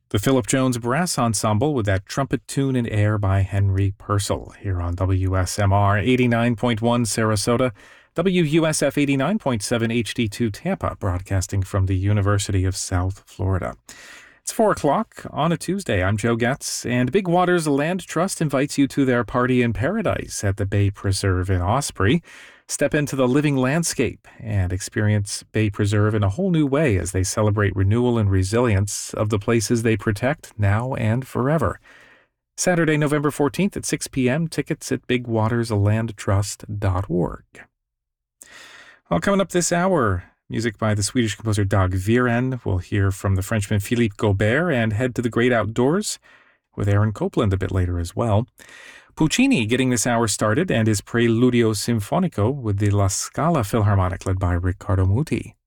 The Philip Jones Brass Ensemble with that trumpet tune and air by Henry Purcell here on WSMR 89.1 Sarasota, WUSF 89.7 HD2 Tampa, broadcasting from the University of South Florida. It's 4 o'clock on a Tuesday. I'm Joe Getz, and Big Waters Land Trust invites you to their Party in Paradise at the Bay Preserve in Osprey. Step into the living landscape and experience Bay Preserve in a whole new way as they celebrate renewal and resilience of the places they protect now and forever. Saturday, November 14th at 6 p.m. Tickets at bigwaterslandtrust.org. Well, coming up this hour, music by the Swedish composer Dag Viren. We'll hear from the Frenchman Philippe Gaubert and head to the great outdoors with Aaron Copland a bit later as well. Puccini getting this hour started and his Preludio Sinfonico with the La Scala Philharmonic led by Riccardo Muti.